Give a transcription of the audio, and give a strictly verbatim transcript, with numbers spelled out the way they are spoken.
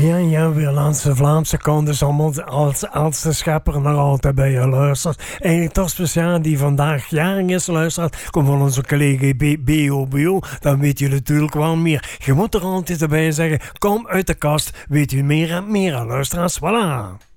Ja, ja, Weerlandse Vlaamse konden allemaal als oudste schepper nog altijd bij je luistert. Eigenlijk toch speciaal die vandaag jarig is luistert, komt van onze collega B O B O, dan weet je natuurlijk wel meer. Je moet er altijd erbij zeggen, kom uit de kast, weet u meer en meer, luisteraars, voilà.